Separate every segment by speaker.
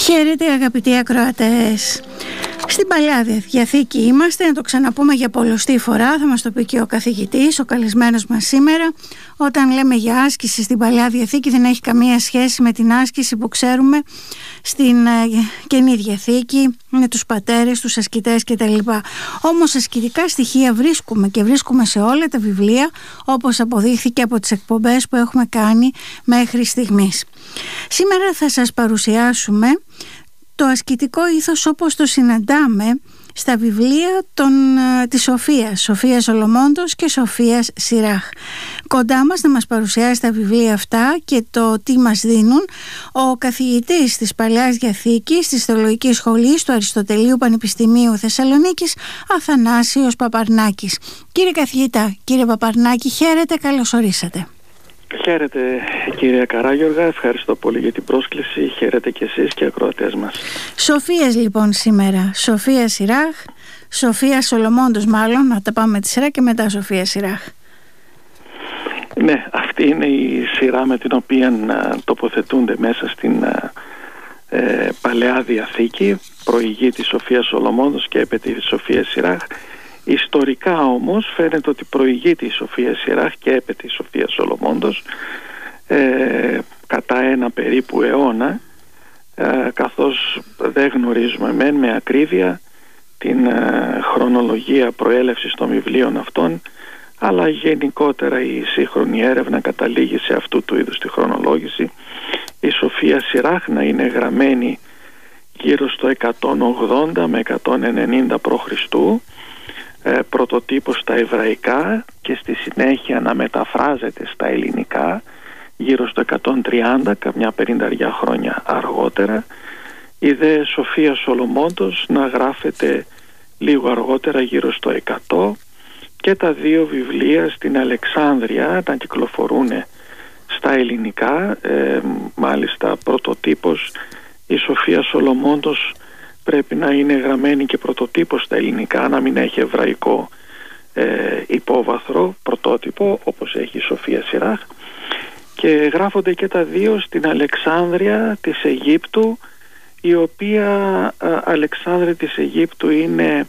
Speaker 1: Χαίρετε αγαπητοί ακροατές. Στην Παλιά Διαθήκη είμαστε, να το ξαναπούμε για πολλοστή φορά, θα μας το πει και ο καθηγητής, ο καλεσμένος μας σήμερα. Όταν λέμε για άσκηση στην Παλιά Διαθήκη δεν έχει καμία σχέση με την άσκηση που ξέρουμε στην Καινή Διαθήκη, με τους πατέρες, τους ασκητές κτλ. Όμως ασκητικά στοιχεία βρίσκουμε σε όλα τα βιβλία, όπως αποδείχθηκε από τις εκπομπές που έχουμε κάνει μέχρι στιγμής. Σήμερα θα σας παρουσιάσουμε το ασκητικό ήθος όπως το συναντάμε στα βιβλία της Σοφίας Σολομόντος και Σοφίας Σιράχ. Κοντά μας να μας παρουσιάσει τα βιβλία αυτά και το τι μας δίνουν ο καθηγητής της Παλαιάς Διαθήκης της Θεολογικής Σχολής του Αριστοτελείου Πανεπιστημίου Θεσσαλονίκης, Αθανάσιος Παπαρνάκης. Κύριε καθηγητά, κύριε Παπαρνάκη, χαίρετε, καλώς ορίσατε.
Speaker 2: Χαίρετε κυρία Καράγιοργα, ευχαριστώ πολύ για την πρόσκληση. Χαίρετε και εσείς και οι ακροατές μας.
Speaker 1: Σοφίες λοιπόν σήμερα, Σοφία Σιράχ, Σοφία Σολομόντος μάλλον, να τα πάμε τη σειρά και μετά Σοφία Σιράχ.
Speaker 2: Ναι, αυτή είναι η σειρά με την οποία τοποθετούνται μέσα στην Παλαιά Διαθήκη, προηγεί τη Σοφία Σολομόντος και έπεται τη Σοφία Σιράχ. Ιστορικά όμως φαίνεται ότι προηγείται η Σοφία Σιράχ και έπεται η Σοφία Σολομόντος κατά ένα περίπου αιώνα, καθώς δεν γνωρίζουμε με ακρίβεια την χρονολογία προέλευσης των βιβλίων αυτών, αλλά γενικότερα η σύγχρονη έρευνα καταλήγει σε αυτού του είδους τη χρονολόγηση. Η Σοφία Σιράχ να είναι γραμμένη γύρω στο 180 με 190 π.Χ., πρωτοτύπος στα εβραϊκά και στη συνέχεια να μεταφράζεται στα ελληνικά γύρω στο 130, καμιά 50 χρόνια αργότερα. Η δε Σοφία Σολομόντος να γράφεται λίγο αργότερα γύρω στο 100 και τα δύο βιβλία στην Αλεξάνδρεια να κυκλοφορούν στα ελληνικά. Μάλιστα πρωτοτύπος η Σοφία Σολομόντος πρέπει να είναι γραμμένη και πρωτοτύπος στα ελληνικά, να μην έχει εβραϊκό υπόβαθρο, πρωτότυπο όπως έχει η Σοφία Σιράχ, και γράφονται και τα δύο στην Αλεξάνδρεια της Αιγύπτου, η οποία Αλεξάνδρεια της Αιγύπτου είναι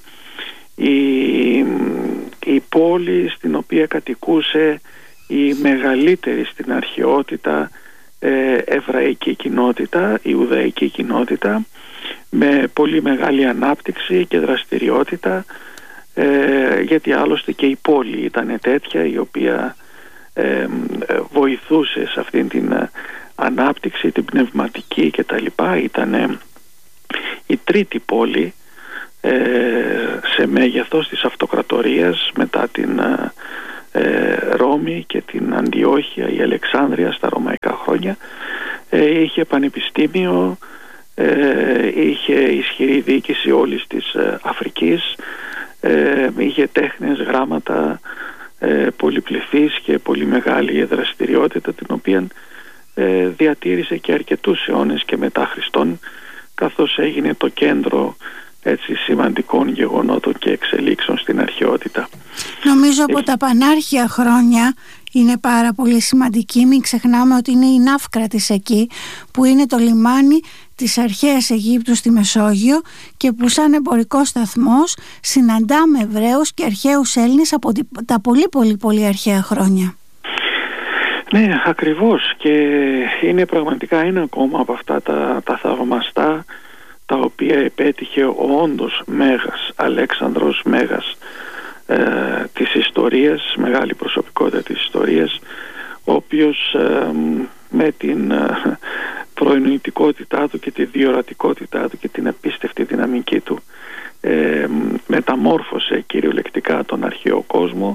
Speaker 2: η πόλη στην οποία κατοικούσε η μεγαλύτερη στην αρχαιότητα εβραϊκή κοινότητα, η Ιουδαϊκή κοινότητα, με πολύ μεγάλη ανάπτυξη και δραστηριότητα, γιατί άλλωστε και η πόλη ήταν τέτοια η οποία βοηθούσε σε αυτήν την ανάπτυξη, την πνευματική και τα λοιπά. Ήταν η τρίτη πόλη σε μέγεθος της αυτοκρατορίας μετά την Ρώμη και την Αντιόχεια, η Αλεξάνδρεια στα ρωμαϊκά χρόνια. Είχε πανεπιστήμιο, είχε ισχυρή διοίκηση όλης της Αφρικής, είχε τέχνες, γράμματα, πολυπληθής και πολύ μεγάλη δραστηριότητα, την οποία διατήρησε και αρκετούς αιώνες και μετά Χριστόν, καθώς έγινε το κέντρο έτσι σημαντικών γεγονότων και εξελίξεων στην αρχαιότητα.
Speaker 1: Νομίζω από τα πανάρχια χρόνια είναι πάρα πολύ σημαντική. Μην ξεχνάμε ότι είναι η Ναύκρατης εκεί, που είναι το λιμάνι της αρχαίας Αιγύπτου στη Μεσόγειο και που σαν εμπορικός σταθμός συναντάμε Εβραίους και αρχαίους Έλληνες από τα πολύ αρχαία χρόνια.
Speaker 2: Ναι, ακριβώς, και είναι πραγματικά ένα ακόμα από αυτά τα θαυμαστά τα οποία επέτυχε ο όντως Μέγας Αλέξανδρος, Μέγας της ιστορίας, μεγάλη προσωπικότητα της ιστορίας, ο οποίος με την προνοητικότητά του και τη διορατικότητά του και την απίστευτη δυναμική του μεταμόρφωσε κυριολεκτικά τον αρχαίο κόσμο,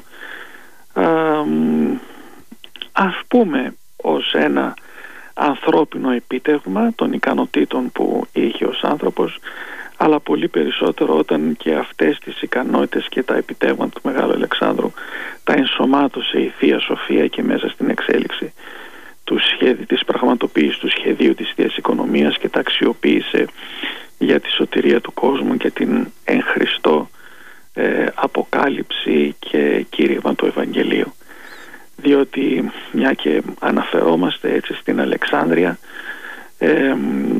Speaker 2: ας πούμε ως ένα ανθρώπινο επίτευγμα των ικανοτήτων που είχε ως άνθρωπος, αλλά πολύ περισσότερο όταν και αυτές τις ικανότητες και τα επιτεύγματα του Μεγάλου Αλεξάνδρου τα ενσωμάτωσε η Θεία Σοφία και μέσα στην εξέλιξη της πραγματοποίησης του σχεδίου της Θείας Οικονομίας και τα αξιοποίησε για τη σωτηρία του κόσμου και την εν Χριστώ αποκάλυψη και κήρυγμα του Ευαγγελίου. Διότι μια και αναφερόμαστε έτσι στην Αλεξάνδρεια,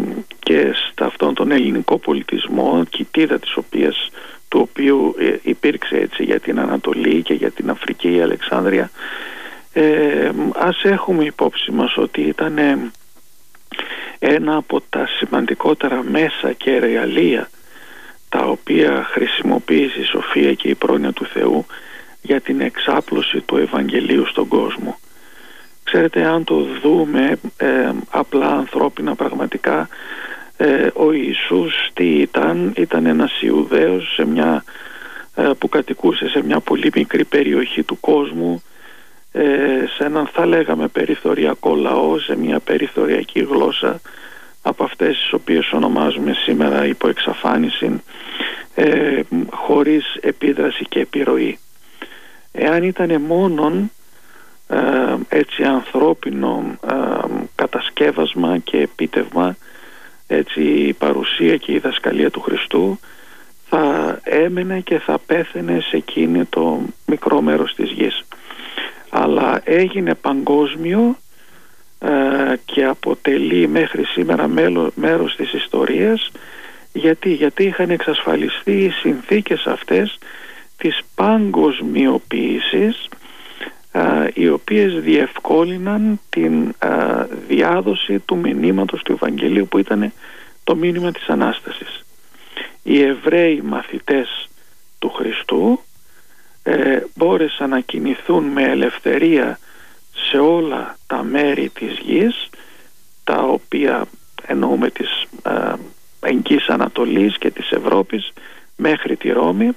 Speaker 2: και σε αυτόν τον ελληνικό πολιτισμό, κοιτίδα του οποίου υπήρξε έτσι για την Ανατολή και για την Αφρική η Αλεξάνδρεια, ας έχουμε υπόψη μας ότι ήταν ένα από τα σημαντικότερα μέσα και εργαλεία τα οποία χρησιμοποίησε η Σοφία και η πρόνοια του Θεού για την εξάπλωση του Ευαγγελίου στον κόσμο. Ξέρετε, αν το δούμε απλά ανθρώπινα, πραγματικά ο Ιησούς τι ήταν ένας Ιουδαίος που κατοικούσε σε μια πολύ μικρή περιοχή του κόσμου, σε έναν, θα λέγαμε, περιθωριακό λαό, σε μια περιθωριακή γλώσσα από αυτές τις οποίες ονομάζουμε σήμερα υποεξαφάνιση, χωρίς επίδραση και επιρροή. Εάν ήταν μόνον έτσι ανθρώπινο κατασκεύασμα και επίτευγμα, έτσι η παρουσία και η δασκαλία του Χριστού, θα έμενε και θα πέθαινε σε εκείνη το μικρό μέρος της γης. Αλλά έγινε παγκόσμιο και αποτελεί μέχρι σήμερα μέρος της ιστορίας. Γιατί είχαν εξασφαλιστεί οι συνθήκες αυτές της παγκοσμιοποίησης, οι οποίες διευκόλυναν την διάδοση του μηνύματος του Ευαγγελίου, που ήταν το μήνυμα της Ανάστασης. Οι Εβραίοι μαθητές του Χριστού μπόρεσαν να κινηθούν με ελευθερία σε όλα τα μέρη της γης, τα οποία εννοούμε της Εγγύης Ανατολής και της Ευρώπης μέχρι τη Ρώμη,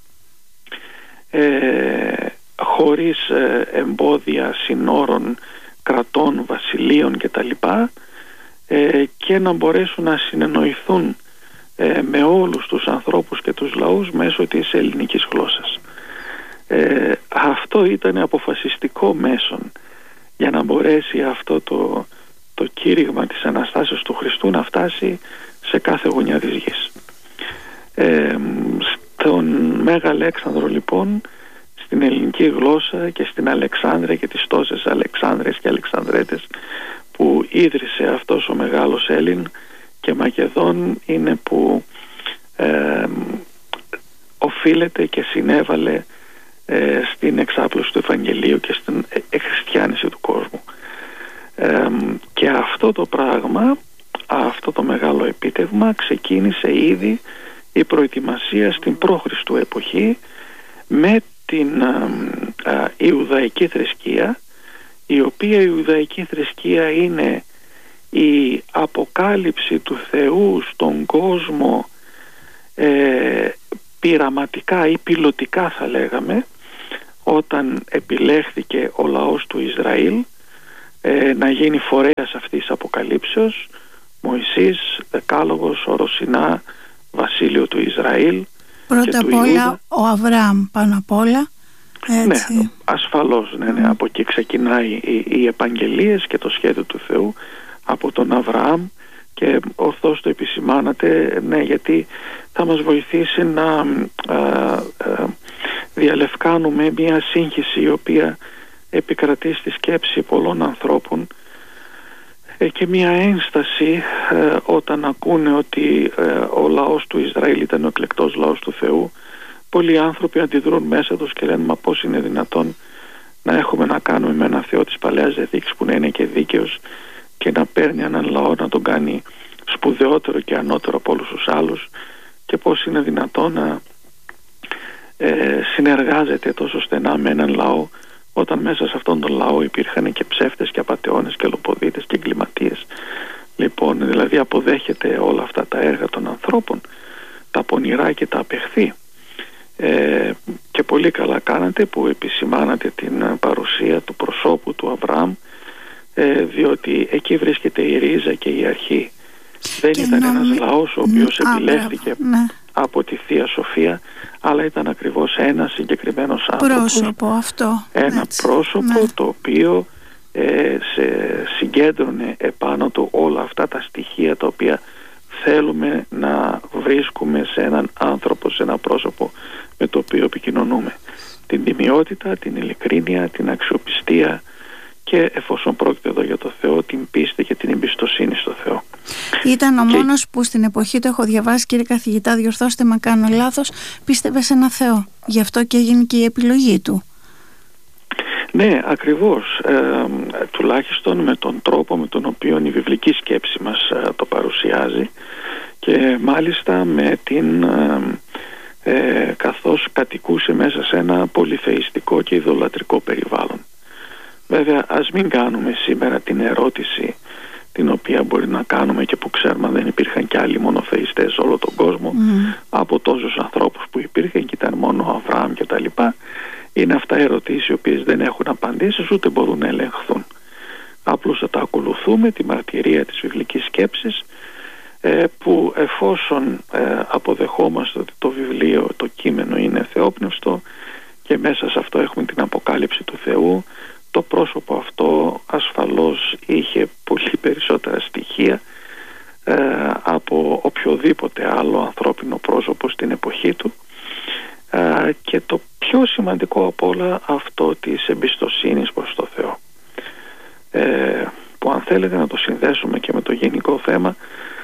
Speaker 2: χωρίς εμπόδια συνόρων, κρατών, βασιλείων κτλ, και να μπορέσουν να συνεννοηθούν με όλους τους ανθρώπους και τους λαούς μέσω της ελληνικής γλώσσας. Αυτό ήταν αποφασιστικό μέσον για να μπορέσει αυτό το κήρυγμα της Αναστάσεως του Χριστού να φτάσει σε κάθε γωνιά της γης. Στον Μέγα Αλέξανδρο, λοιπόν, στην ελληνική γλώσσα και στην Αλεξάνδρεια και τις τόσες Αλεξάνδρες και Αλεξανδρέτες που ίδρυσε αυτός ο μεγάλος Έλλην και Μακεδόν, είναι που οφείλεται και συνέβαλε στην εξάπλωση του Ευαγγελίου και στην χριστιάνιση του κόσμου. Και αυτό το πράγμα, αυτό το μεγάλο επίτευγμα, ξεκίνησε ήδη η προετοιμασία στην προ-Χριστού εποχή με την Ιουδαϊκή θρησκεία, η οποία η Ιουδαϊκή θρησκεία είναι η αποκάλυψη του Θεού στον κόσμο πειραματικά ή πιλωτικά, θα λέγαμε, όταν επιλέχθηκε ο λαός του Ισραήλ να γίνει φορέας αυτής της αποκαλύψεως. Μωυσής, Δεκάλογος, Οροσυνά, βασίλειο του Ισραήλ.
Speaker 1: Πρώτα απ' όλα ο Αβραάμ πάνω απ' όλα. Έτσι.
Speaker 2: Ναι, ασφαλώς, ναι. Από εκεί ξεκινάει οι επαγγελίες και το σχέδιο του Θεού, από τον Αβραάμ, και ορθώς το επισημάνατε, ναι, γιατί θα μας βοηθήσει να διαλευκάνουμε μια σύγχυση η οποία επικρατεί στη σκέψη πολλών ανθρώπων και μια ένσταση όταν ακούνε ότι ο λαός του Ισραήλ ήταν ο εκλεκτός λαός του Θεού. Πολλοί άνθρωποι αντιδρούν μέσα τους και λένε, μα πώς είναι δυνατόν να έχουμε να κάνουμε με ένα Θεό της Παλαιάς Διαθήκης που να είναι και δίκαιος και να παίρνει έναν λαό να τον κάνει σπουδαιότερο και ανώτερο από όλους τους άλλους, και πώς είναι δυνατόν να συνεργάζεται τόσο στενά με έναν λαό όταν μέσα σε αυτόν τον λαό υπήρχαν και ψεύτες και απατεώνες και λοποδίτες και εγκληματίες. Λοιπόν, δηλαδή αποδέχεται όλα αυτά τα έργα των ανθρώπων, τα πονηρά και τα απεχθή. Και πολύ καλά κάνατε που επισημάνατε την παρουσία του προσώπου του Αβραάμ, διότι εκεί βρίσκεται η ρίζα και η αρχή. Δεν ήταν ένας λαός ο οποίος επιλέχθηκε από τη Θεία Σοφία, αλλά ήταν ακριβώς ένας συγκεκριμένος άνθρωπος.
Speaker 1: Πρόσωπο αυτό.
Speaker 2: Ένα έτσι, πρόσωπο το οποίο συγκέντρωνε επάνω του όλα αυτά τα στοιχεία τα οποία θέλουμε να βρίσκουμε σε έναν άνθρωπο, σε ένα πρόσωπο με το οποίο επικοινωνούμε. Την τιμιότητα, την ειλικρίνεια, την αξιοπιστία και, εφόσον πρόκειται εδώ για το Θεό, την πίστη και την εμπιστοσύνη στο Θεό.
Speaker 1: Ήταν ο μόνος που στην εποχή του, έχω διαβάσει, κύριε καθηγητά, διορθώστε με αν κάνω λάθος, πίστευε σε ένα Θεό. Γι' αυτό και έγινε και η επιλογή του.
Speaker 2: Ναι, ακριβώς. Τουλάχιστον με τον τρόπο με τον οποίο η βιβλική σκέψη μας το παρουσιάζει, και μάλιστα με την καθώς κατοικούσε μέσα σε ένα πολυθεϊστικό και ειδωλατρικό περιβάλλον. Βέβαια, ας μην κάνουμε σήμερα την ερώτηση την οποία μπορεί να κάνουμε και που ξέρουμε δεν υπήρχαν και άλλοι μονοθεϊστές σε όλο τον κόσμο, από τόσους ανθρώπους που υπήρχαν και ήταν μόνο ο Αβραάμ και τα λοιπά. Είναι αυτά ερωτήσεις οι οποίες δεν έχουν απαντήσεις ούτε μπορούν να ελεγχθούν. Απλώς θα τα ακολουθούμε τη μαρτυρία της βιβλικής σκέψης, που εφόσον αποδεχόμαστε ότι το βιβλίο, το κείμενο είναι θεόπνευστο και μέσα σε αυτό έχουμε την αποκάλυψη του Θεού, το πρόσωπο αυτό ασφαλώς είχε πολύ περισσότερα στοιχεία από οποιοδήποτε άλλο ανθρώπινο πρόσωπο στην εποχή του, και το πιο σημαντικό από όλα, αυτό της εμπιστοσύνης προς το Θεό, που αν θέλετε να το συνδέσουμε και με το γενικό θέμα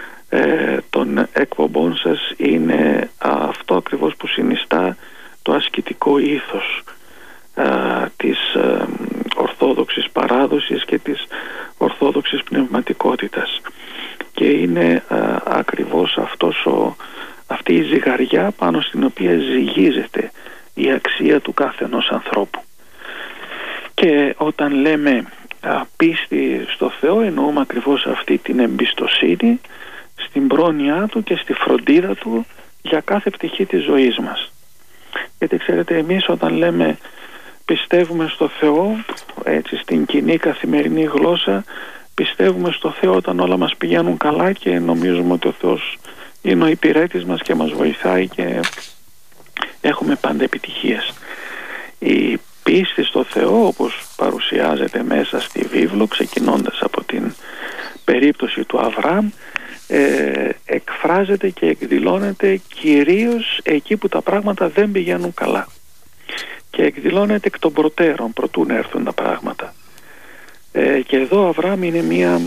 Speaker 2: των εκπομπών σας, είναι αυτό ακριβώς που συνιστά το ασκητικό ήθος της ορθόδοξης παράδοσης και της ορθόδοξης πνευματικότητας, και είναι ακριβώς αυτή η ζυγαριά πάνω στην οποία ζυγίζεται η αξία του κάθε ενός ανθρώπου. Και όταν λέμε πίστη στο Θεό, εννοούμε ακριβώς αυτή την εμπιστοσύνη στην πρόνοιά του και στη φροντίδα του για κάθε πτυχή της ζωής μας. Γιατί ξέρετε, εμείς όταν λέμε πιστεύουμε στο Θεό, έτσι στην κοινή καθημερινή γλώσσα, πιστεύουμε στο Θεό όταν όλα μας πηγαίνουν καλά και νομίζουμε ότι ο Θεός είναι ο υπηρέτης μας και μας βοηθάει και έχουμε πάντα επιτυχίες. Η πίστη στο Θεό, όπως παρουσιάζεται μέσα στη βίβλο, ξεκινώντας από την περίπτωση του Αβραάμ, εκφράζεται και εκδηλώνεται κυρίως εκεί που τα πράγματα δεν πηγαίνουν καλά, και εκδηλώνεται εκ των προτέρων προτού να έρθουν τα πράγματα. Και εδώ ο Αβραάμ είναι μια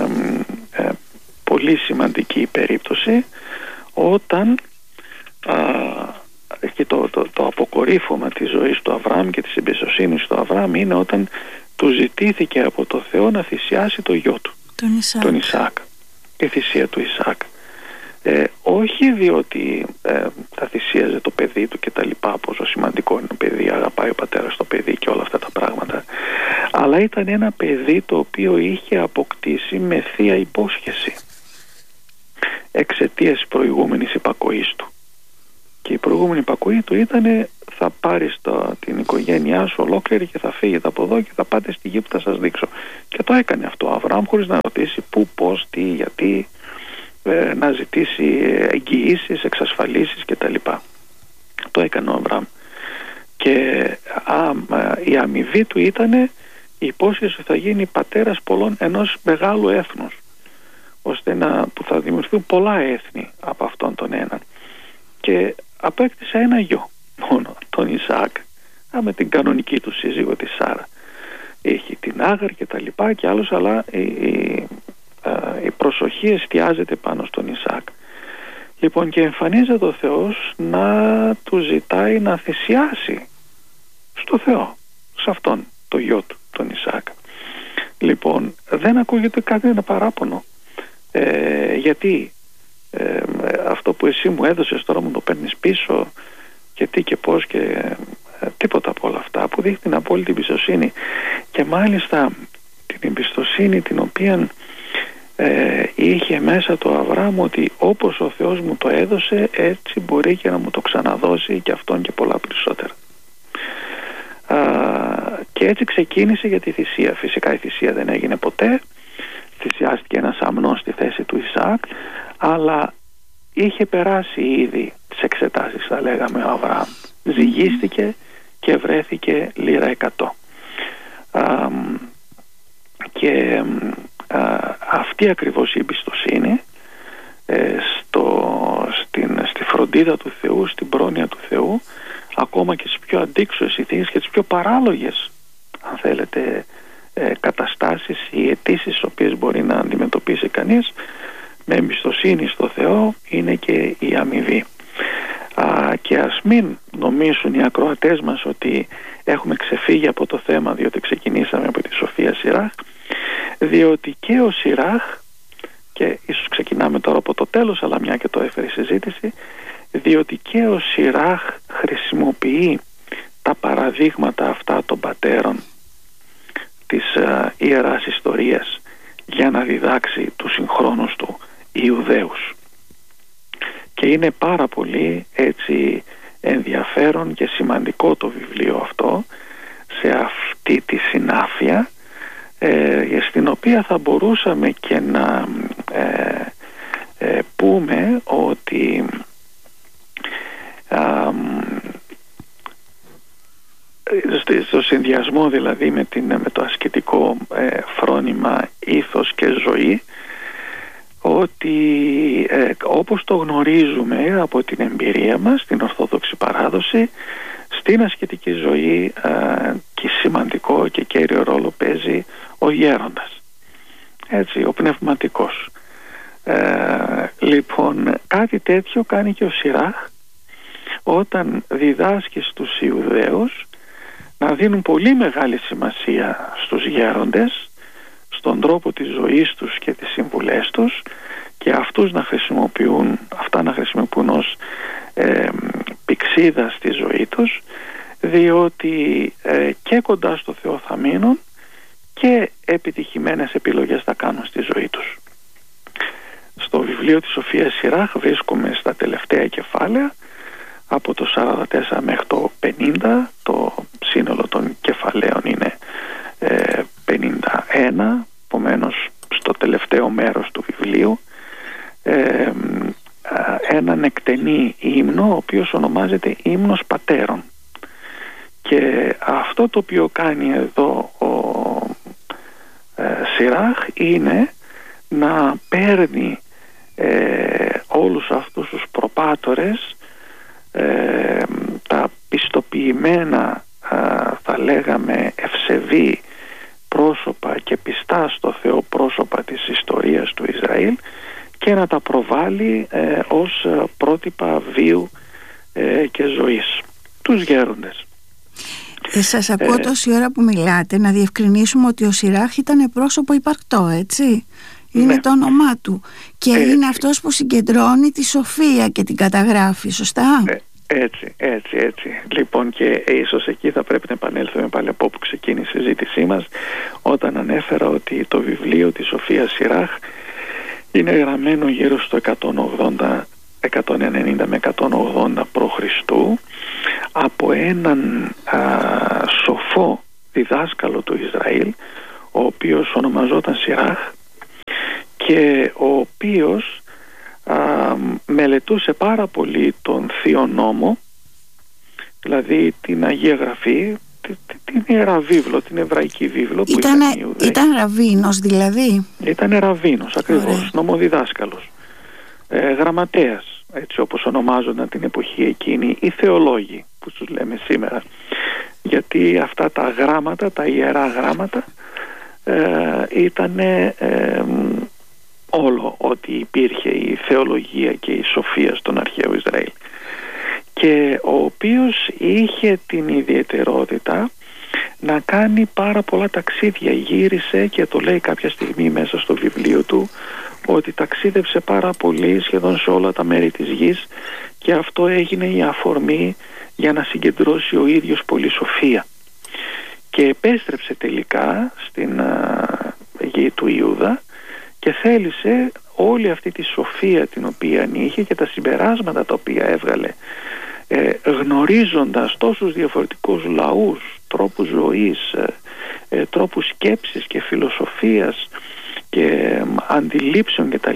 Speaker 2: πολύ σημαντική περίπτωση, όταν και το αποκορύφωμα της ζωής του Αβραάμ και της εμπιστοσύνης του Αβραάμ είναι όταν του ζητήθηκε από το Θεό να θυσιάσει το γιο του, τον Ισαάκ, η θυσία του Ισαάκ. Όχι διότι θα θυσίαζε το παιδί του και τα λοιπά, πόσο σημαντικό είναι το παιδί, αγαπάει ο πατέρας το παιδί και όλα αυτά τα πράγματα, αλλά ήταν ένα παιδί το οποίο είχε αποκτήσει με θεία υπόσχεση εξαιτίας προηγούμενης υπακοής του. Και η προηγούμενη υπακοή του ήταν: θα πάρεις την οικογένειά σου ολόκληρη και θα φύγετε από εδώ και θα πάτε στη γη που θα σας δείξω. Και το έκανε αυτό ο Αβραάμ χωρίς να ρωτήσει πού, πώς, τι, γιατί, να ζητήσει εγγυήσεις, εξασφαλίσεις κτλ. Το έκανε ο Αβραάμ. Και η αμοιβή του ήταν η υπόσχεση ότι θα γίνει πατέρας πολλών, ενός μεγάλου έθνους, ώστε που θα δημιουργηθούν πολλά έθνη από αυτόν τον έναν. Και απέκτησε ένα γιο μόνο, τον Ισαάκ, με την κανονική του σύζυγο τη Σάρα. Έχει την Άγαρ και τα λοιπά και άλλους, αλλά η προσοχή εστιάζεται πάνω στον Ισαάκ. Λοιπόν, και εμφανίζεται ο Θεός να του ζητάει να θυσιάσει στο Θεό, σε αυτόν το γιο του, τον Ισαάκ. Λοιπόν, δεν ακούγεται κάτι ένα παράπονο. Γιατί αυτό που εσύ μου έδωσες τώρα μου το παίρνεις πίσω, και τι και πώς και τίποτα από όλα αυτά, που δείχνει την απόλυτη εμπιστοσύνη, και μάλιστα την εμπιστοσύνη την οποία είχε μέσα το Αβραάμ, ότι όπως ο Θεός μου το έδωσε, έτσι μπορεί και να μου το ξαναδώσει και αυτόν και πολλά περισσότερα. Και έτσι ξεκίνησε για τη θυσία. Φυσικά η θυσία δεν έγινε ποτέ, θυσιάστηκε ένας αμνός στη θέση του Ισαάκ, αλλά είχε περάσει ήδη τις εξετάσεις, θα λέγαμε, ο Αβραάμ. Ζυγίστηκε και βρέθηκε λίρα 100. Και αυτή ακριβώς η εμπιστοσύνη στη φροντίδα του Θεού, στην πρόνοια του Θεού, ακόμα και στις πιο αντίξωες συνθήκες και τις πιο παράλογες, αν θέλετε, καταστάσεις ή αιτήσεις τις οποίες μπορεί να αντιμετωπίσει κανείς, με εμπιστοσύνη στο Θεό είναι και η αμοιβή. Και ας μην νομίσουν οι ακροατές μας ότι έχουμε ξεφύγει από το θέμα, διότι ξεκινήσαμε από τη Σοφία Σιράχ, διότι και ο Σιράχ, και ίσως ξεκινάμε τώρα από το τέλος, αλλά μια και το έφερε η συζήτηση, διότι και ο Σιράχ χρησιμοποιεί τα παραδείγματα αυτά των πατέρων της Ιεράς Ιστορίας για να διδάξει τους συγχρόνους του Ιουδαίους. Και είναι πάρα πολύ έτσι ενδιαφέρον και σημαντικό το βιβλίο αυτό, σε αυτή τη συνάφεια, στην οποία θα μπορούσαμε και να πούμε ότι στο συνδυασμό δηλαδή με το ασκητικό φρόνημα ήθος και ζωή, ότι όπως το γνωρίζουμε από την εμπειρία μας, την Ορθόδοξη παράδοση, στην ασκητική ζωή και σημαντικό και κέριο ρόλο παίζει ο γέροντας, έτσι, ο πνευματικός. Λοιπόν, κάτι τέτοιο κάνει και ο Σιράχ όταν διδάσκει στους Ιουδαίους να δίνουν πολύ μεγάλη σημασία στους γέροντες, στον τρόπο της ζωής τους και τις συμβουλές τους, και αυτά να χρησιμοποιούν ως πηξίδα στη ζωή τους, διότι και κοντά στο Θεό θα μείνουν και επιτυχημένες επιλογές θα κάνουν στη ζωή τους. Στο βιβλίο της Σοφίας Σιράχ βρίσκουμε στα τελευταία κεφάλαια, από το 44 μέχρι το 50, το σύνολο των κεφαλαίων είναι 51, επομένως στο τελευταίο μέρος του βιβλίου, έναν εκτενή ύμνο, ο οποίος ονομάζεται ύμνος πατέρων. Και αυτό το οποίο κάνει εδώ ο Σιράχ είναι να παίρνει όλους αυτούς τους προπάτορες, τα πιστοποιημένα, θα λέγαμε ευσεβή πρόσωπα και πιστά στο Θεό πρόσωπα της ιστορίας του Ισραήλ, και να τα προβάλλει ως πρότυπα βίου και ζωής, τους γέροντες.
Speaker 1: Σας ακούω τόση ώρα που μιλάτε να διευκρινίσουμε ότι ο Σιράχ ήταν πρόσωπο υπαρκτό, έτσι. Είναι το όνομά του και είναι αυτός που συγκεντρώνει τη σοφία και την καταγράφει, σωστά?
Speaker 2: Έτσι. Λοιπόν, και ίσως εκεί θα πρέπει να επανέλθουμε πάλι από όπου ξεκίνησε η συζήτησή μας, όταν ανέφερα ότι το βιβλίο της Σοφίας Σιράχ είναι γραμμένο γύρω στο 190 με 180 π.Χ. από έναν σοφό διδάσκαλο του Ισραήλ, ο οποίος ονομαζόταν Σιράχ, και ο οποίος μελετούσε πάρα πολύ τον Θείο Νόμο, δηλαδή την Αγία Γραφή, την Ιερά Βίβλο, την Εβραϊκή Βίβλο που
Speaker 1: ήταν ραβίνος δηλαδή.
Speaker 2: Ήταν ραβίνος ακριβώς, νομοδιδάσκαλος, γραμματέας, έτσι όπως ονομάζονταν την εποχή εκείνη οι θεολόγοι που τους λέμε σήμερα, γιατί αυτά τα γράμματα, τα ιερά γράμματα, ήταν όλο ότι υπήρχε η θεολογία και η σοφία στον αρχαίο Ισραήλ, και ο οποίος είχε την ιδιαιτερότητα να κάνει πάρα πολλά ταξίδια. Γύρισε, και το λέει κάποια στιγμή μέσα στο βιβλίο του, ότι ταξίδευσε πάρα πολύ σχεδόν σε όλα τα μέρη της γης, και αυτό έγινε η αφορμή για να συγκεντρώσει ο ίδιος πολύ σοφία, και επέστρεψε τελικά στην γη του Ιούδα και θέλησε όλη αυτή τη σοφία την οποία είχε και τα συμπεράσματα τα οποία έβγαλε, γνωρίζοντας τόσους διαφορετικούς λαούς, τρόπους ζωής, τρόπους σκέψης και φιλοσοφίας και αντιλήψεων κτλ.,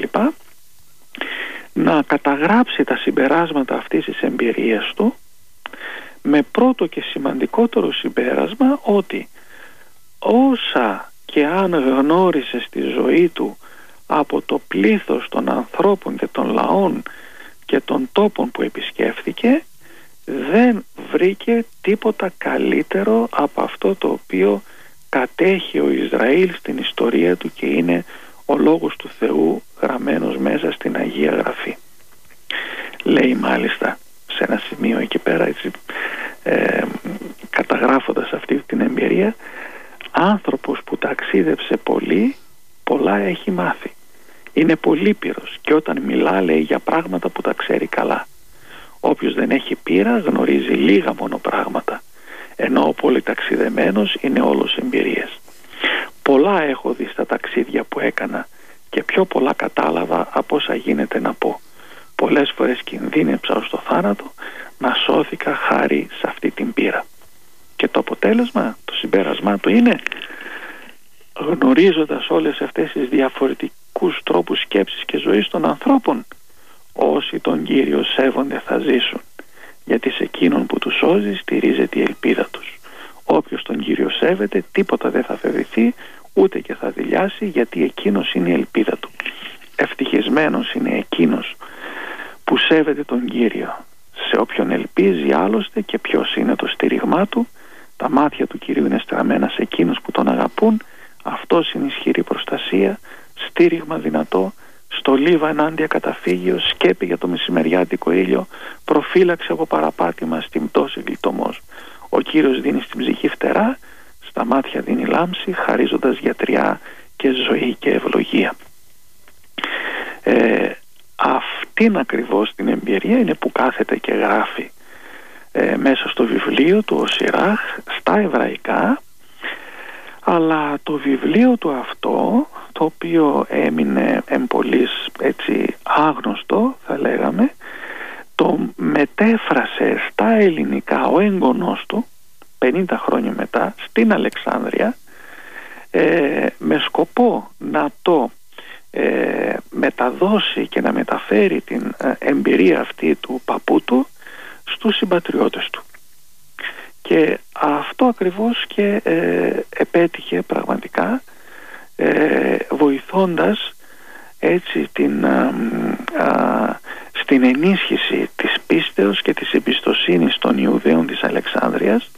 Speaker 2: να καταγράψει τα συμπεράσματα αυτής της εμπειρίας του, με πρώτο και σημαντικότερο συμπέρασμα ότι όσα και αν γνώρισε στη ζωή του από το πλήθος των ανθρώπων και των λαών και των τόπων που επισκέφθηκε, δεν βρήκε τίποτα καλύτερο από αυτό το οποίο κατέχει ο Ισραήλ στην ιστορία του, και είναι ο Λόγος του Θεού γραμμένος μέσα στην Αγία Γραφή. Λέει μάλιστα σε ένα σημείο εκεί πέρα, έτσι, καταγράφοντας αυτή την εμπειρία, άνθρωπος που ταξίδεψε πολύ, πολλά έχει μάθει. Είναι πολύπειρος και όταν μιλά λέει για πράγματα που τα ξέρει καλά. Όποιος δεν έχει πείρα γνωρίζει λίγα μόνο πράγματα, ενώ ο πολυταξιδεμένος είναι όλος εμπειρίες. Πολλά έχω δει στα ταξίδια που έκανα και πιο πολλά κατάλαβα από όσα γίνεται να πω. Πολλές φορές κινδύνεψα ως το θάνατο, να σώθηκα χάρη σε αυτή την πείρα. Και το αποτέλεσμα, το συμπέρασμά του είναι, γνωρίζοντας όλες αυτές τις διαφορετικούς τρόπους σκέψης και ζωής των ανθρώπων, όσοι τον Κύριο σέβονται θα ζήσουν, γιατί σε εκείνον που τους σώζει στηρίζεται η ελπίδα τους. Όποιος τον Κύριο σέβεται, τίποτα δεν θα φοβηθεί, ούτε και θα δειλιάσει, γιατί εκείνος είναι η ελπίδα του. Ευτυχισμένος είναι εκείνος που σέβεται τον Κύριο. Σε όποιον ελπίζει άλλωστε, και ποιος είναι το στήριγμά του, τα μάτια του Κυρίου είναι στραμμένα σε εκείνους που τον αγαπούν. Αυτός είναι ισχυρή προστασία, στήριγμα δυνατό, στολίβα ενάντια καταφύγιο, σκέπη για το μεσημεριάτικο ήλιο, προφύλαξη από παραπάτημα, στην πτώση γλιτωμός. Ο Κύριος δίνει στην ψυχή φτερά, στα μάτια δίνει λάμψη, χαρίζοντας γιατριά και ζωή και ευλογία. Αυτήν ακριβώς την εμπειρία είναι που κάθεται και γράφει μέσα στο βιβλίο του ο Σιράχ στα εβραϊκά, αλλά το βιβλίο του αυτό, το οποίο έμεινε εμπολής έτσι άγνωστο θα λέγαμε, το μετέφρασε στα ελληνικά ο έγγονός του 50 χρόνια μετά στην Αλεξάνδρεια, με σκοπό να το μεταδώσει και να μεταφέρει την εμπειρία αυτή του παππού του στους συμπατριώτες του. Και αυτό ακριβώς και επέτυχε πραγματικά, βοηθώντας έτσι στην ενίσχυση της πίστεως και της εμπιστοσύνης των Ιουδαίων της Αλεξάνδρειας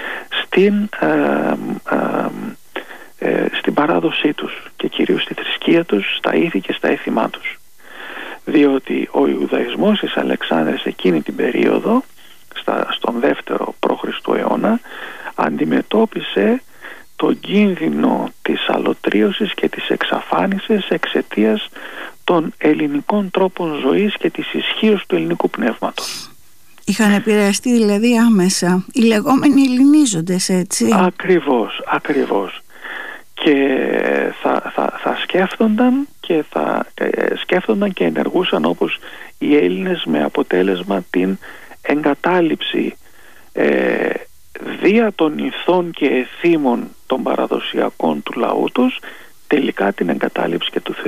Speaker 2: στην παράδοσή τους και κυρίως στη θρησκεία τους, στα ήθη και στα έθιμά τους. Διότι ο Ιουδαϊσμός της Αλεξάνδρειας εκείνη την περίοδο, στον 2ο π.Χ. αιώνα, αντιμετώπισε τον κίνδυνο της αλωτρίωσης και της εξαφάνισης εξαιτίας των ελληνικών τρόπων ζωής και της ισχύως του ελληνικού πνεύματος.
Speaker 1: Είχαν επηρεαστεί δηλαδή άμεσα οι λεγόμενοι Ελληνίζοντες, έτσι. Ακριβώς. Και θα σκέφτονταν και ενεργούσαν όπως οι Έλληνες, με αποτέλεσμα την εγκατάλειψη δια των ηθών και εθήμων των παραδοσιακών του λαού τους, τελικά την εγκατάλειψη και του Θεού.